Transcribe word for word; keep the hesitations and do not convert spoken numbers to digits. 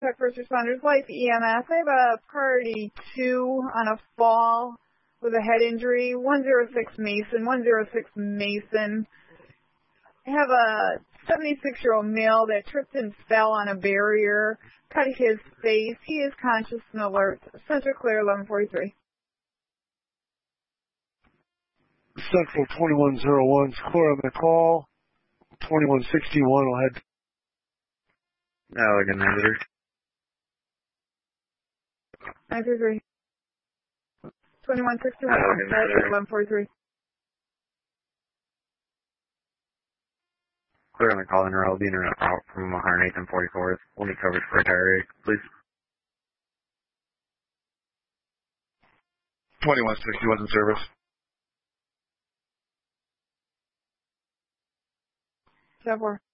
Tech First Responders, Life E M S. I have a priority two on a fall with a head injury, one zero six Mason, one zero six Mason. I have a seventy-six-year-old male that tripped and fell on a barrier, cut his face. He is conscious and alert. Central Clear, eleven forty-three. Central twenty-one oh one, clear on the call. twenty-one sixty-one will head. Allegan nine nine three three. twenty-one sixty-one, eleven forty-three. Clear on the call, and I'll be in and out from one oh eight and forty-fourth. We'll need coverage for entire area, please. twenty-one sixty-one's in service. seven four.